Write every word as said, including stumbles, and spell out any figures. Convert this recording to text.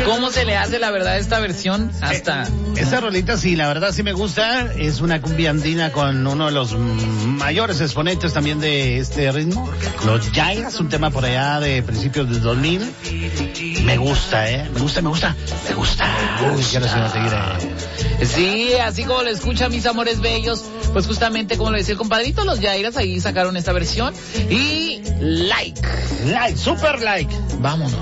¿Cómo se le hace la verdad esta versión? Hasta... Eh, esta rolita sí, la verdad sí me gusta. Es una cumbia andina con uno de los mayores exponentes también de este ritmo. Los Yairas, un tema por allá de principios del dos mil. Me gusta, ¿eh? Me gusta, me gusta, me gusta. Uy, quiero señor Tigre. Sí, así como lo escuchan mis amores bellos, pues justamente como lo decía el compadrito, los Yairas ahí sacaron esta versión. Y like. Like, super like. Vámonos.